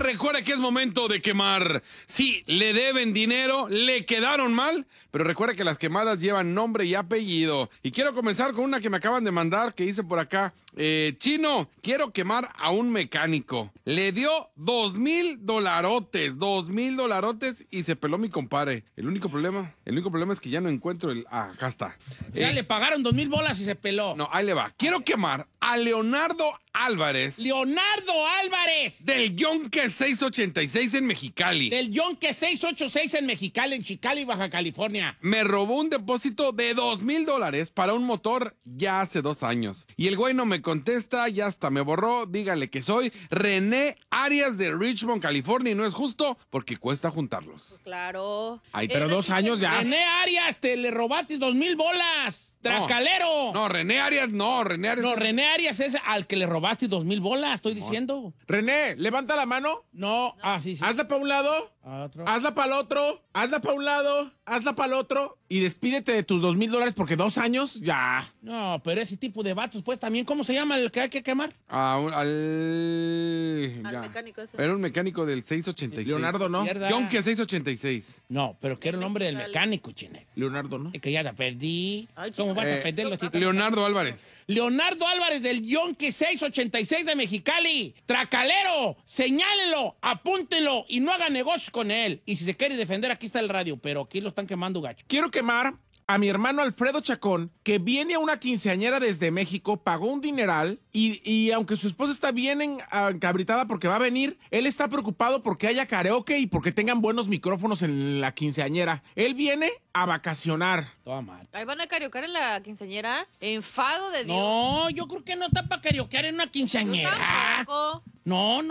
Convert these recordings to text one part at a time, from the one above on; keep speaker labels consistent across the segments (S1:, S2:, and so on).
S1: recuerda que es momento de quemar. Sí, le deben dinero, le quedaron mal, pero recuerda que las quemadas llevan nombre y apellido. Y quiero comenzar con una que me acaban de mandar, que hice por acá. Chino, quiero quemar a un mecánico. Le dio $2,000 y se peló mi compadre. El único problema es que ya no encuentro el... Ah, acá está.
S2: Ya le pagaron $2,000 y se peló.
S1: No, ahí le va. Quiero quemar a Leonardo Álvarez.
S2: ¡Leonardo Álvarez!
S1: Del Yonke 686 en Mexicali.
S2: Del Yonke 686 en Mexicali, en Chicali, Baja California.
S1: Me robó un depósito de $2,000 para un motor ya hace 2 años. Y el güey no me contesta, ya hasta me borró. Dígale que soy René Arias de Richmond, California. Y no es justo porque cuesta juntarlos.
S3: Claro.
S1: Ay,
S4: pero 2 años ya.
S2: René Arias, te le robaste $2,000. ¡Tracalero!
S1: No, René Arias no. René
S2: Arias es al que le robaste $2,000, estoy diciendo.
S4: René, levanta la mano.
S2: No, sí.
S4: Hazla para un lado.
S2: Otro.
S4: Hazla para el otro. Hazla para un lado. Hazla para el otro. Y despídete de tus $2,000 porque 2 años, ya.
S2: No, pero ese tipo de vatos, pues también, ¿cómo se llama el que hay que quemar?
S3: Al
S1: ya.
S3: mecánico ese.
S1: Era un mecánico del 686.
S4: Leonardo, ¿no?
S2: Mierda.
S1: Yonke 686.
S2: No, pero que era el nombre del mecánico, chine.
S4: Leonardo, ¿no?
S2: Es que ya te perdí.
S3: Ay,
S2: ¿Cómo vas a perder los títulos?
S1: Leonardo Álvarez.
S2: Leonardo Álvarez del Yonke 686 de Mexicali. ¡Tracalero! Señálelo, apúntenlo y no haga negocios con él. Y si se quiere defender, aquí está el radio, pero aquí lo están quemando gacho.
S4: Quiero quemar a mi hermano Alfredo Chacón, que viene a una quinceañera desde México, pagó un dineral y aunque su esposa está bien encabritada porque va a venir, él está preocupado porque haya karaoke y porque tengan buenos micrófonos en la quinceañera. Él viene a vacacionar.
S2: Toma mal.
S3: Ahí van a cariocar en la quinceañera. Enfado de Dios.
S2: No, yo creo que no está para carioquear en una quinceañera.
S3: Tampoco.
S2: No,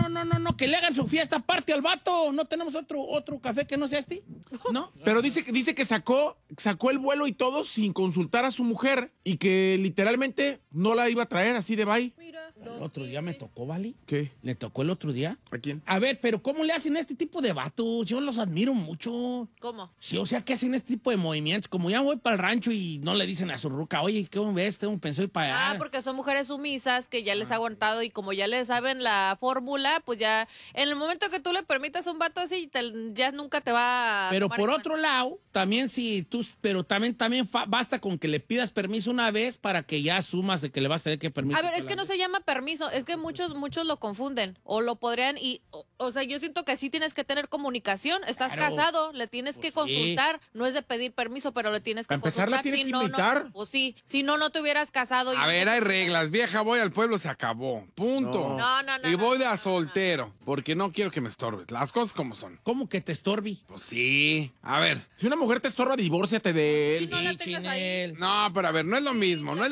S2: que le hagan su fiesta aparte al vato. ¿No tenemos otro café que no sea este? ¿No?
S4: Pero dice que sacó el vuelo y todo sin consultar a su mujer y que literalmente no la iba a traer así de bye.
S3: Mira.
S2: El otro día me tocó, ¿vale?
S4: ¿Qué?
S2: ¿Le tocó el otro día?
S4: ¿A quién?
S2: A ver, pero ¿cómo le hacen a este tipo de vatos? Yo los admiro mucho.
S3: ¿Cómo?
S2: Sí, o sea, ¿qué hacen este tipo de movimientos? Como ya voy para el rancho y no le dicen a su ruca, oye, ¿cómo ves? Tengo pensado ir para allá.
S3: Porque son mujeres sumisas que ya les ha aguantado y como ya les saben la fórmula, pues ya en el momento que tú le permitas a un vato así, ya nunca te va a...
S2: Pero
S3: tomar
S2: por
S3: en
S2: otro lado, también si tú, pero también basta con que le pidas permiso una vez para que ya asumas de que le vas a tener que permitir.
S3: A ver, es que no se llama permiso, es que muchos lo confunden o lo podrían o sea, yo siento que sí tienes que tener comunicación, estás
S2: Claro.
S3: casado, le tienes que consultar, no es de pedir permiso, pero le tienes que
S4: Para empezar,
S3: consultar.
S4: la tienes
S3: Si
S4: que
S3: no,
S4: invitar.
S3: no, pues sí, si no te hubieras casado.
S1: A ver, hay reglas. Vieja, voy al pueblo, se acabó. Punto.
S3: No.
S1: Y voy de a soltero, porque no quiero que me estorbes. Las cosas como son.
S2: ¿Cómo que te estorbi?
S1: Pues sí. A ver.
S4: Si una mujer te estorba, divórciate de él.
S3: no la tengas ahí.
S1: No, pero a ver, no es lo mismo.
S2: Ay,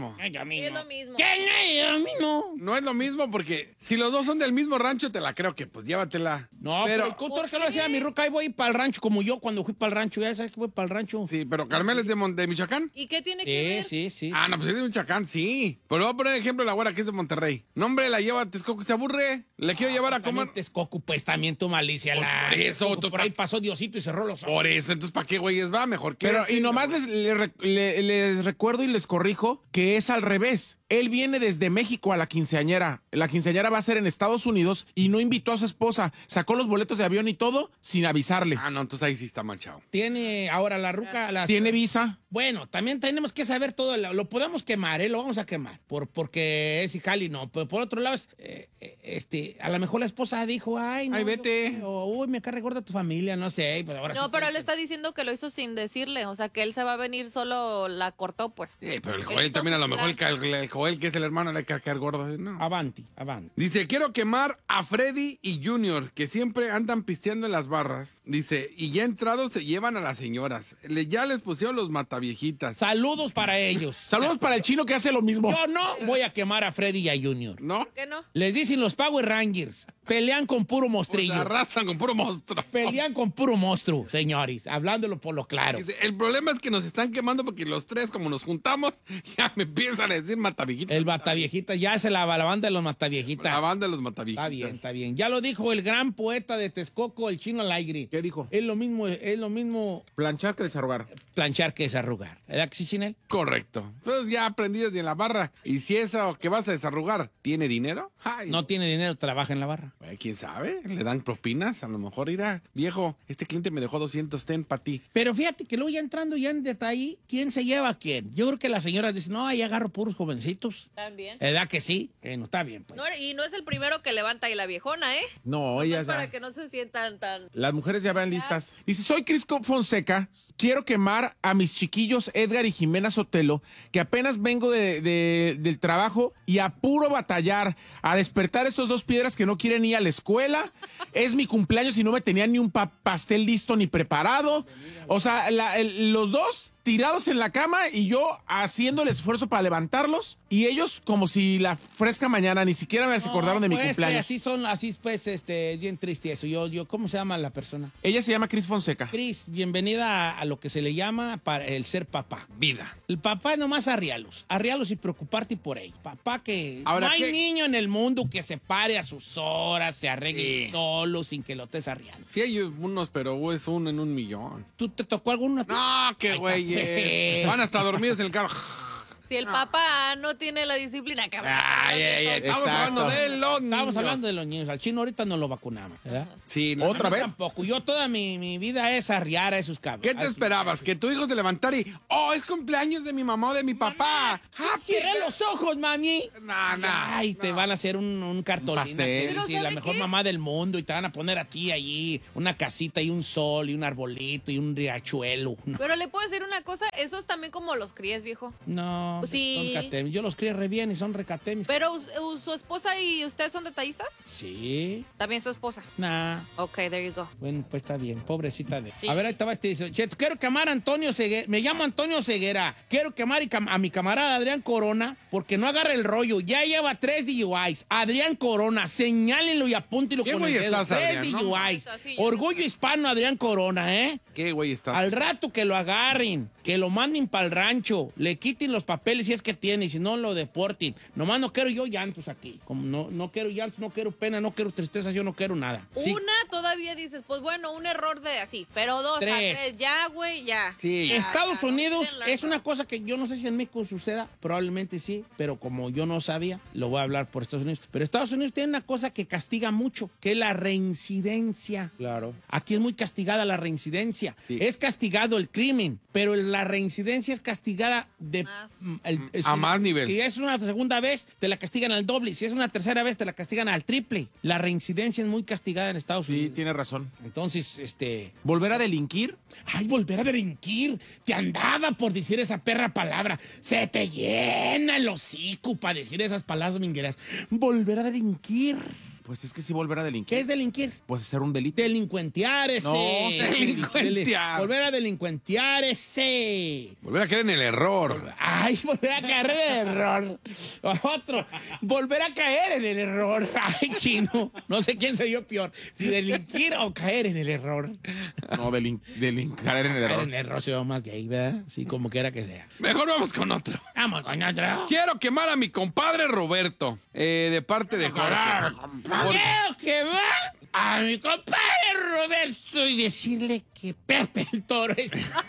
S2: a mí
S3: Sí, es
S2: no.
S3: lo mismo.
S2: ¿Qué? A mí no.
S1: No es lo mismo porque si los dos son del mismo rancho, te la creo que pues llévatela.
S2: No, pero ¿tú que lo hacía mi ruca? Ahí voy para el rancho, como yo cuando fui para el rancho. Ya sabes que voy para el rancho.
S1: Sí, pero Carmel es de Michoacán.
S3: ¿Y qué tiene que ver?
S2: Sí.
S1: Ah, no, pues es de Michoacán, sí. Pero voy a poner ejemplo de la güera que es de Monterrey. No, hombre, la lleva a Texcoco y se aburre. Le quiero llevar a comer.
S2: También Texcoco, pues también tu malicia.
S1: Pues por eso,
S2: Texcoco, por ahí pasó Diosito y cerró los ojos.
S1: Por eso, entonces, ¿para qué güeyes va? Mejor que.
S4: Pero, y nomás les recuerdo y les corrijo que es al revés. Él viene desde México a la quinceañera. La quinceañera va a ser en Estados Unidos y no invitó a su esposa. Sacó los boletos de avión y todo sin avisarle.
S1: Ah, no, entonces ahí sí está manchado.
S2: Tiene ahora la ruca.
S4: ¿Tiene visa?
S2: Bueno, también tenemos que saber todo. Lo podemos quemar, ¿eh? Lo vamos a quemar. Porque es Ijali, no. Pero por otro lado, a lo mejor la esposa dijo, ay, no.
S1: Ay, vete.
S2: Uy, me carga gorda tu familia, no sé. Pues ahora
S3: No,
S2: sí
S3: pero
S2: que-
S3: él está diciendo que lo hizo sin decirle, o sea, que él se va a venir solo la cortó, pues.
S1: Pero el
S3: Él
S1: Joel
S3: hizo
S1: también, a lo
S3: su
S1: mejor
S3: plan.
S1: el Joel, que es el hermano, le hay que caer gordo. No.
S2: Avanti.
S1: Dice, quiero quemar a Freddy y Junior, que siempre andan pisteando en las barras. Dice, y ya entrados se llevan a las señoras. Ya les pusieron los mataviejitas.
S2: Saludos para ellos.
S4: Saludos para el chino que hace lo mismo.
S2: Yo no voy a quemar a Freddy y a Junior.
S1: ¿No?
S3: ¿Por qué no?
S2: Les dicen los Power Rangers. Pelean con puro
S1: Se
S2: mostrillo.
S1: arrastran con puro monstruo.
S2: Pelean con puro monstruo, señores. Hablándolo por lo claro.
S1: Dice, el problema es que nos están quemando porque los tres, como nos juntamos, ya me empiezan a decir mataviejitas.
S2: El mataviejita, ya se la banda de los mataviejitas.
S1: La banda de los mataviejitas.
S2: Está bien. Ya lo dijo el gran poeta de Texcoco, el chino Alegre.
S4: ¿Qué dijo?
S2: Es lo mismo
S4: Planchar que desarrugar.
S2: planchar que desarrugar. ¿Verdad que sí, Chinel?
S1: Correcto. Pues ya aprendí desde en la barra. Y si eso que vas a desarrugar tiene dinero, ay,
S2: No tiene dinero, trabaja en la barra.
S1: ¿Quién sabe? ¿Le dan propinas? A lo mejor irá, viejo, este cliente me dejó 200, ten para ti.
S2: Pero fíjate que luego ya entrando ya en detalle, ¿quién se lleva a quién? Yo creo que las señoras dicen, no, ahí agarro puros jovencitos.
S3: También.
S2: ¿Verdad que sí? No está bien, pues.
S3: No, y no es el primero que levanta ahí la viejona, ¿eh?
S4: No,
S3: Nomás
S4: ellas
S3: para
S4: ya.
S3: que no se sientan tan...
S4: Las mujeres ya van listas. Dice, soy Cris Fonseca, quiero quemar a mis chiquillos Edgar y Jimena Sotelo, que apenas vengo del trabajo y a puro batallar, a despertar esos dos piedras que no quieren ir a la escuela. Es mi cumpleaños y no me tenían ni un pastel listo ni preparado. O sea, los dos tirados en la cama y yo haciendo el esfuerzo para levantarlos y ellos como si la fresca mañana ni siquiera me acordaron de mi
S2: pues,
S4: cumpleaños.
S2: así pues, bien triste eso. ¿Cómo se llama la persona?
S4: Ella se llama Cris Fonseca.
S2: Cris, bienvenida a lo que se le llama para el ser papá.
S1: Vida.
S2: El papá es nomás arrialos y preocuparte por él. Papá que
S1: Ahora,
S2: no hay
S1: ¿qué?
S2: niño en el mundo que se pare a sus horas, se arregle solo sin que lo estés arriando.
S1: Sí hay unos, pero es uno en 1,000,000.
S2: ¿Tú te tocó alguno?
S1: No, qué güey. Van hasta dormidos en el carro.
S3: Si el papá no tiene la disciplina, cabrón.
S1: Estamos
S4: Exacto.
S1: hablando de los niños.
S2: Estábamos hablando de los niños. Al chino ahorita no lo vacunamos, ¿verdad?
S1: Sí, no.
S4: ¿Otra
S2: Yo
S4: vez?
S2: tampoco. Yo toda mi vida es arriar a esos cabros.
S1: ¿Qué te esperabas? Que tu hijo se levantara y, es cumpleaños de mi mamá o de mi papá.
S2: Cierra los ojos, mami.
S1: No, no.
S2: Ay, te van a hacer un cartolina.
S4: pastel.
S2: Que
S3: Pero
S2: dice, la
S3: ¿sabe
S2: mejor
S3: qué?
S2: mamá del mundo. Y te van a poner a ti allí una casita y un sol y un arbolito y un riachuelo.
S3: Pero le puedo decir una cosa, esos también como los críes, viejo.
S2: No,
S3: Pues sí.
S2: son catemis. Yo los crié re bien y son recatemis.
S3: Pero su esposa y ustedes son detallistas.
S2: Sí,
S3: También su esposa.
S2: nah.
S3: Ok, there you go.
S2: Bueno, pues está bien, pobrecita de...
S3: Sí.
S2: A ver, ahí estaba dice, Cheto, quiero quemar a Antonio Ceguera, me llamo Antonio Ceguera, quiero quemar a mi camarada Adrián Corona porque no agarra el rollo, ya lleva 3 DUIs. Adrián Corona, señálenlo y apúntenlo
S1: ¿Qué
S2: con el
S1: güey
S2: dedo.
S1: estás,
S2: 3
S1: Adrián, no?
S2: DUIs.
S3: Sí.
S2: Orgullo hispano Adrián Corona, ¿eh?
S1: ¿Qué güey estás?
S2: Al rato que lo agarren, que lo manden para el rancho, le quiten los papeles si es que tiene, y si no lo deporten. Nomás no quiero yo llantos aquí. Como no quiero llantos, no quiero pena, no quiero tristeza, yo no quiero nada. Sí.
S3: Una todavía dices, pues bueno, un error de así, pero 2 a
S2: 3.
S3: 3, ya, güey, ya.
S1: Sí.
S3: Ya,
S2: Estados
S3: ya, no
S2: Unidos
S3: tienen la-
S2: es una cosa que yo no sé si en México suceda, probablemente sí, pero como yo no sabía, lo voy a hablar por Estados Unidos. Pero Estados Unidos tiene una cosa que castiga mucho, que es la reincidencia.
S4: Claro.
S2: Aquí es muy castigada la reincidencia.
S1: Sí.
S2: Es castigado el crimen, pero la reincidencia es castigada de
S3: Más.
S1: A más nivel.
S2: Si es una segunda vez, te la castigan al doble. Si es una tercera vez, te la castigan al triple. La reincidencia es muy castigada en Estados
S4: Sí,
S2: Unidos.
S4: tiene razón.
S2: Entonces,
S4: ¿Volver a delinquir?
S2: ay, volver a delinquir. Te andaba por decir esa perra palabra. Se te llena el hocico para decir esas palabras mingueras. Volver a delinquir.
S4: Pues es que sí, volver a delinquir.
S2: ¿Qué es delinquir?
S4: Pues hacer un delito.
S2: Delincuentear ese.
S4: No,
S1: delincuentear.
S2: Volver a delincuentear ese.
S1: Volver a caer en el error.
S2: Ay, volver a caer en el error. Otro. Volver a caer en el error. Ay, chino. No sé quién se yo peor. Si delinquir o caer en el error.
S4: No, caer en el
S2: Caer
S4: error.
S2: en el error se va más gay, ¿verdad? Sí, como quiera que sea.
S1: Mejor vamos con otro.
S2: Vamos con otro.
S1: Quiero quemar a mi compadre Roberto, de parte de Jorge.
S2: Quiero que va a mi compadre Roberto y decirle que Pepe el Toro es...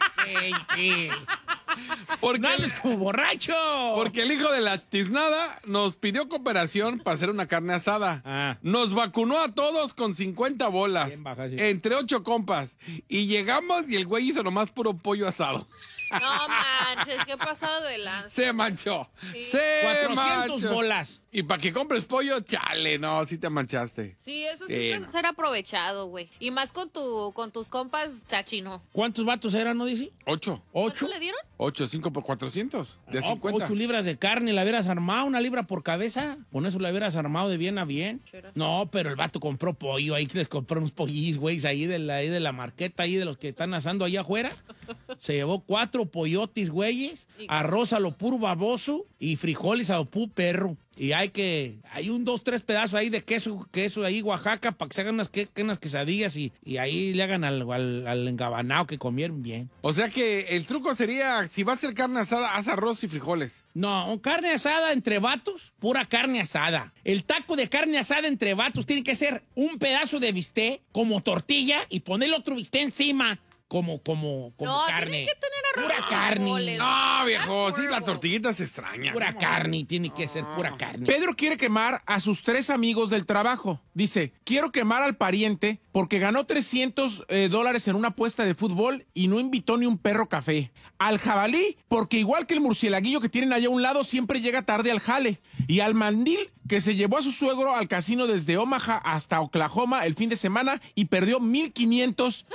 S1: Porque,
S2: ¡No hables como borracho!
S1: porque el hijo de la tiznada nos pidió cooperación para hacer una carne asada.
S2: Ah.
S1: Nos vacunó a todos con 50 bolas,
S2: Bien baja, sí.
S1: entre 8 compas. Y llegamos y el güey hizo nomás puro pollo asado.
S3: No manches, qué pasado de lanza.
S1: Se manchó.
S3: Sí.
S1: Se
S2: 400
S1: manchó.
S2: bolas.
S1: Y para que compres pollo, chale, no, sí te manchaste.
S3: Sí, eso sí,
S1: Sí,
S3: puede
S1: no.
S3: ser aprovechado, güey. Y más con tus compas chachino.
S2: ¿Cuántos vatos eran, no dice?
S1: 8.
S3: ¿Cuánto
S2: ¿8?
S3: le dieron?
S1: 8, 5 por 400. De 50.
S2: 8 libras de carne, la hubieras armado, 1 libra por cabeza. Con eso la hubieras armado de bien a bien.
S3: Chera.
S2: No, pero el vato compró pollo, ahí que les compró unos pollillos, güey, ahí de la marqueta, ahí de los que están asando allá afuera. Se llevó 4 pollotis, güeyes, arroz a lo puro baboso y frijoles a lo puro perro. Y hay 2, 3 pedazos ahí de queso ahí Oaxaca para que se hagan unas quesadillas y ahí le hagan al engabanado que comieron bien.
S1: O sea que el truco sería, si va a hacer carne asada, haz arroz y frijoles.
S2: No, carne asada entre vatos, pura carne asada. El taco de carne asada entre vatos tiene que ser un pedazo de bistec como tortilla y ponerle otro bistec encima. como
S3: No,
S2: carne.
S3: tiene que tener arroz
S2: Pura
S3: con
S2: carne.
S3: frijoles.
S1: No, viejo, sí, la
S3: horrible.
S1: tortillita se extraña.
S2: Pura carne, tiene que ser pura carne.
S4: Pedro quiere quemar a sus 3 amigos del trabajo. Dice, quiero quemar al pariente porque ganó $300 en una apuesta de fútbol y no invitó ni un perro café. Al jabalí, porque igual que el murcielaguillo que tienen allá a un lado, siempre llega tarde al jale. Y al mandil, que se llevó a su suegro al casino desde Omaha hasta Oklahoma el fin de semana y perdió $1,500.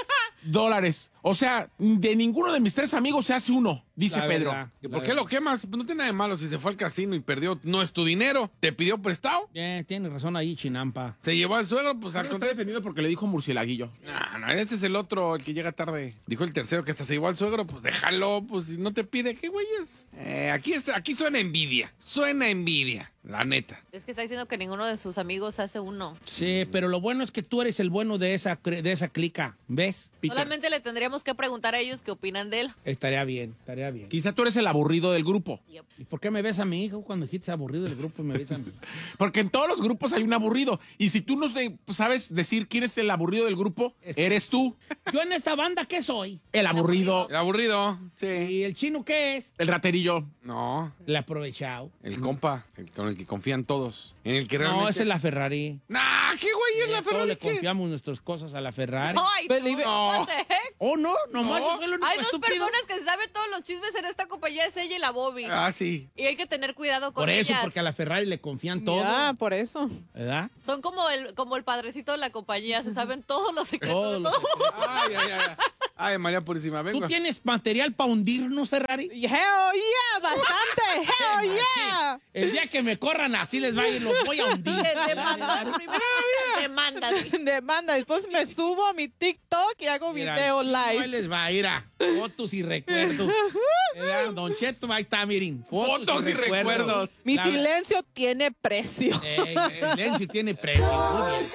S4: O sea, de ninguno de mis 3 amigos se hace uno, dice
S2: La
S4: Pedro.
S2: verdad,
S1: ¿Y
S2: la
S1: por qué
S2: verdad.
S1: lo quemas? No tiene nada de malo si se fue al casino y perdió. No es tu dinero. ¿Te pidió prestado?
S2: Tienes razón ahí, Chinampa.
S1: Se llevó al suegro, pues al
S4: Está
S1: contrario.
S4: defendido porque le dijo murcielaguillo.
S1: No, este es el otro, el que llega tarde. Dijo el tercero que hasta se llevó al suegro, pues déjalo, pues si no te pide, ¿qué güeyes? Aquí suena envidia. Suena envidia, la neta.
S3: Es que está diciendo que ninguno de sus amigos hace uno.
S2: Sí, pero lo bueno es que tú eres el bueno de esa clica, ¿ves?
S3: Solamente le tendríamos que preguntar a ellos qué opinan de él.
S2: Estaría bien, estaría bien.
S4: Quizá tú eres el aburrido del grupo.
S2: ¿Y por qué me ves a mi hijo cuando dijiste aburrido del grupo y me ves a mí?
S4: Porque en todos los grupos hay un aburrido. Y si tú no sabes decir quién es el aburrido del grupo, eres tú.
S2: Yo en esta banda, ¿qué soy?
S4: El aburrido,
S1: El aburrido, sí.
S2: ¿Y el chino qué es?
S4: el raterillo.
S1: No,
S2: El aprovechado.
S1: el compa, con el que confían todos. En el que realmente...
S2: No, esa es la Ferrari.
S1: Nah, ¿qué güey es la
S2: Todos
S1: Ferrari?
S2: le
S1: ¿Qué?
S2: confiamos nuestras cosas a la Ferrari.
S3: Ay, no. What the heck?
S2: Oh, no, nomás
S1: No.
S2: yo soy el único
S3: Hay dos
S2: estúpido.
S3: personas que saben todos los chismes en esta compañía, es ella y la Bobby.
S1: Ah, sí.
S3: Y hay que tener cuidado con
S2: Por eso,
S3: ellas.
S2: porque a la Ferrari le confían todo.
S5: Ya, por eso.
S2: ¿Verdad?
S3: Son como el padrecito de la compañía, se saben todos los secretos
S2: Todos
S3: de
S2: los
S3: todo.
S1: Ay, ay, ay. Ay, María Purísima, vengo.
S2: ¿Tú tienes material para hundirnos, Ferrari?
S5: Hell yeah, bastante. Hell yeah.
S2: El día que me corran así les va a ir, los voy a hundir.
S3: Demandó primero. Demanda.
S5: Demanda. Después me subo a mi TikTok y hago
S2: Mira,
S5: video
S2: Ahí
S5: live.
S2: les va a ir a fotos y recuerdos. Don Cheto, ahí está, miren.
S1: Fotos y recuerdos.
S5: Mi
S2: La-
S5: silencio tiene precio.
S2: El silencio tiene precio. Muy bien.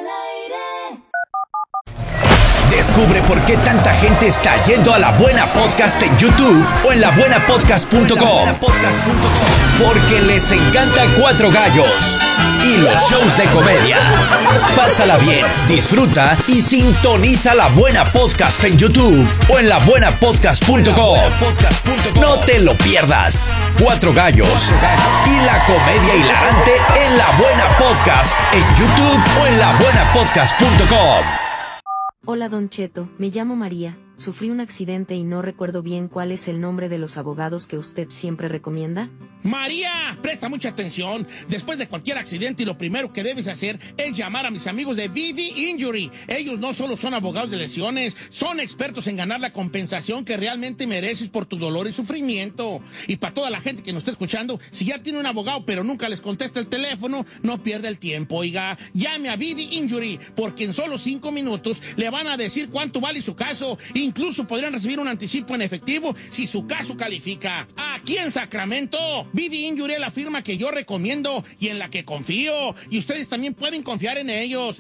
S6: Descubre por qué tanta gente está yendo a La Buena Podcast en YouTube o en labuenapodcast.com. Porque les encanta Cuatro Gallos y los shows de comedia. Pásala bien, disfruta y sintoniza La Buena Podcast en YouTube o en labuenapodcast.com. No te lo pierdas. Cuatro Gallos y la comedia hilarante en La Buena Podcast en YouTube o en labuenapodcast.com.
S7: Hola Don Cheto, me llamo María, sufrí un accidente y no recuerdo bien cuál es el nombre de los abogados que usted siempre recomienda.
S2: María, presta mucha atención. Después de cualquier accidente, lo primero que debes hacer es llamar a mis amigos de VV Injury. Ellos no solo son abogados de lesiones, son expertos en ganar la compensación que realmente mereces por tu dolor y sufrimiento. Y para toda la gente que nos está escuchando, si ya tiene un abogado pero nunca les contesta el teléfono, no pierda el tiempo, oiga. Llame a VV Injury, porque en solo 5 minutos le van a decir cuánto vale su caso. Incluso podrían recibir un anticipo en efectivo si su caso califica. Aquí en Sacramento, VV Injury es la firma que yo recomiendo y en la que confío. Y ustedes también pueden confiar en ellos.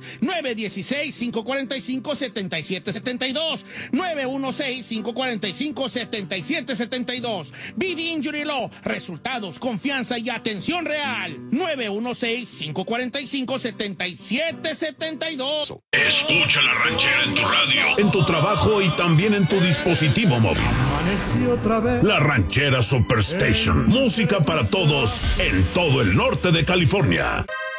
S2: 916-545-7772. 916-545-7772. VV Injury Law. Resultados, confianza y atención real. 916-545-7772.
S8: Escucha La Ranchera en tu radio, en tu trabajo y también en tu dispositivo móvil. La Ranchera Superstation. Música para todos en todo el norte de California.